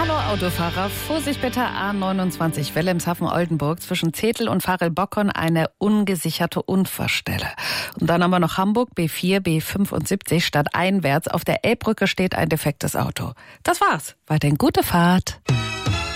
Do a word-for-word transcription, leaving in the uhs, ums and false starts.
Hallo Autofahrer, Vorsicht bitte A neunundzwanzig Wilhelmshaven-Oldenburg zwischen Zetel und Varel-Bockern eine ungesicherte Unfallstelle. Und dann haben wir noch Hamburg B vier B fünfundsiebzig stadteinwärts. Auf der Elbbrücke steht ein defektes Auto. Das war's. Weiterhin gute Fahrt.